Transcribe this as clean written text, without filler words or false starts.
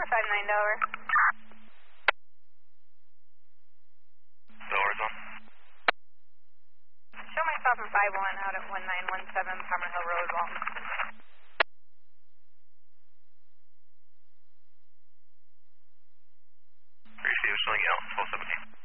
59 over. Doors on. Show myself in 5-1 out at 1917 Palmer Hill Road, Walton. Receive, swing out, 1217.